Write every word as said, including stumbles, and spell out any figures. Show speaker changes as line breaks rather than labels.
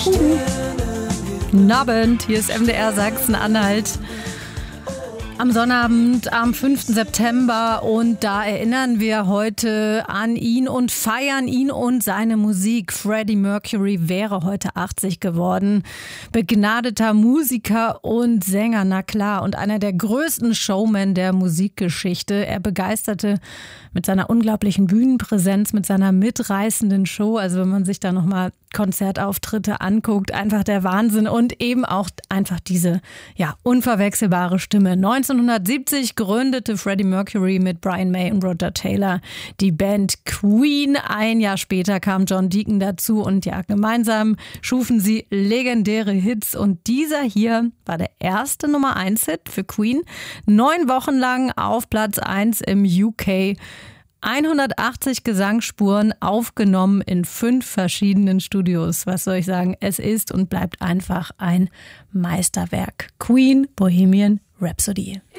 Guten Abend, hier ist M D R Sachsen-Anhalt. Am Sonnabend, am fünften September, und da erinnern wir heute an ihn und feiern ihn und seine Musik. Freddie Mercury wäre heute achtzig geworden. Begnadeter Musiker und Sänger, na klar, und einer der größten Showmen der Musikgeschichte. Er begeisterte mit seiner unglaublichen Bühnenpräsenz, mit seiner mitreißenden Show. Also wenn man sich da nochmal Konzertauftritte anguckt, einfach der Wahnsinn, und eben auch einfach diese, ja, unverwechselbare Stimme. neunzehnhundertsiebzig gründete Freddie Mercury mit Brian May und Roger Taylor die Band Queen. Ein Jahr später kam John Deacon dazu, und ja, gemeinsam schufen sie legendäre Hits, und dieser hier war der erste Nummer eins Hit für Queen. Neun Wochen lang auf Platz eins im U K. hundertachtzig Gesangsspuren aufgenommen in fünf verschiedenen Studios. Was soll ich sagen? Es ist und bleibt einfach ein Meisterwerk. Queen, Bohemian Rhapsody.